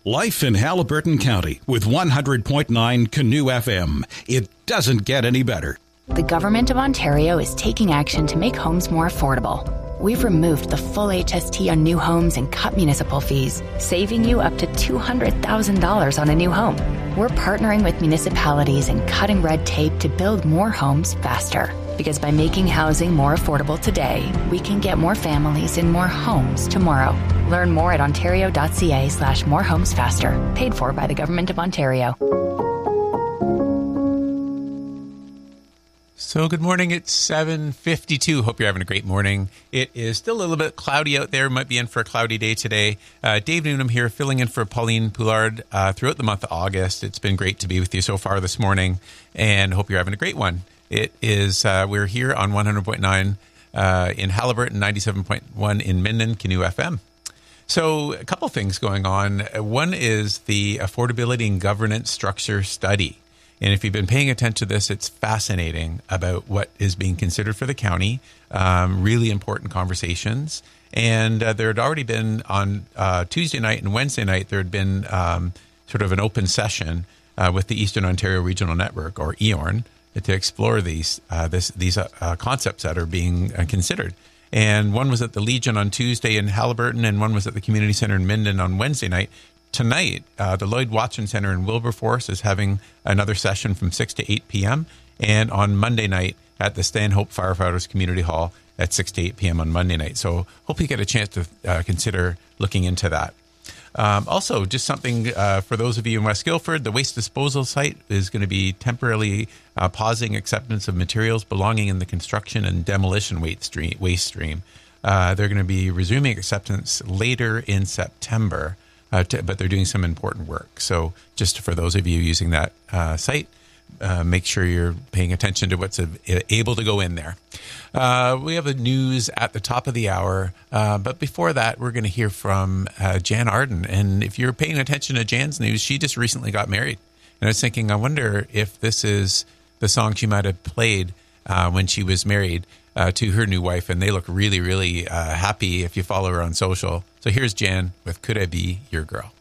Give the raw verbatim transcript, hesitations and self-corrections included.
Life in Haliburton County with one hundred point nine Canoe F M. It doesn't get any better. The Government of Ontario is taking action to make homes more affordable. We've removed the full H S T on new homes and cut municipal fees, saving you up to two hundred thousand dollars on a new home. We're partnering with municipalities and cutting red tape to build more homes faster. Because by making housing more affordable today, we can get more families in more homes tomorrow. Learn more at ontario.ca slash more homes faster. Paid for by the Government of Ontario. So good morning. It's seven fifty-two. Hope you're having a great morning. It is still a little bit cloudy out there. Might be in for a cloudy day today. Uh, Dave Newnham here, filling in for Pauline Poulard uh, throughout the month of August. It's been great to be with you so far this morning, and hope you're having a great one. It is, uh, we're here on one hundred point nine uh, in Haliburton, ninety-seven point one in Minden, Canoe F M. So a couple things going on. One is the Affordability and Governance Structure Study. And if you've been paying attention to this, it's fascinating about what is being considered for the county. Um, really important conversations. And uh, there had already been on uh, Tuesday night and Wednesday night, there had been um, sort of an open session uh, with the Eastern Ontario Regional Network, or E O R N, to explore these uh, this, these uh, uh, concepts that are being uh, considered. And one was at the Legion on Tuesday in Haliburton, and one was at the Community Centre in Minden on Wednesday night. Tonight, uh, the Lloyd Watson Centre in Wilberforce is having another session from six to eight p.m. And on Monday night at the Stanhope Firefighters Community Hall at six to eight p.m. on Monday night. So hope you get a chance to uh, consider looking into that. Um, also, just something uh, for those of you in West Guildford, the waste disposal site is going to be temporarily uh, pausing acceptance of materials belonging in the construction and demolition waste stream. Waste stream. Uh, they're going to be resuming acceptance later in September, uh, to, but they're doing some important work. So just for those of you using that uh, site, Uh, make sure you're paying attention to what's able to go in there. Uh, we have the news at the top of the hour. Uh, but before that, we're going to hear from uh, Jan Arden. And if you're paying attention to Jan's news, she just recently got married. And I was thinking, I wonder if this is the song she might have played uh, when she was married uh, to her new wife. And they look really, really uh, happy if you follow her on social. So here's Jan with Could I Be Your Girl?